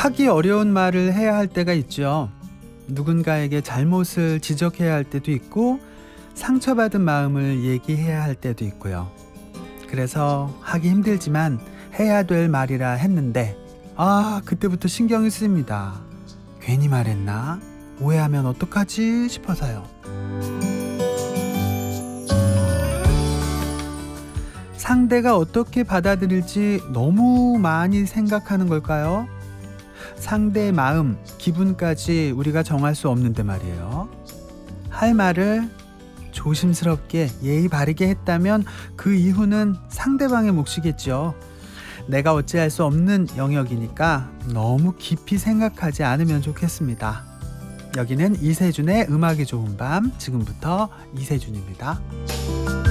하기 어려운 말을 해야 할 때가 있죠. 누군가에게 잘못을 지적해야 할 때도 있고 상처받은 마음을 얘기해야 할 때도 있고요. 그래서 하기 힘들지만 해야 될 말이라 했는데 그때부터 신경이 쓰입니다. 괜히 말했나? 오해하면 어떡하지 싶어서요. 상대가 어떻게 받아들일지 너무 많이 생각하는 걸까요? 상대의 마음, 기분까지 우리가 정할 수 없는데 말이에요. 할 말을 조심스럽게 예의 바르게 했다면 그 이후는 상대방의 몫이겠죠. 내가 어찌할 수 없는 영역이니까 너무 깊이 생각하지 않으면 좋겠습니다. 여기는 이세준의 음악이 좋은 밤, 지금부터 이세준입니다.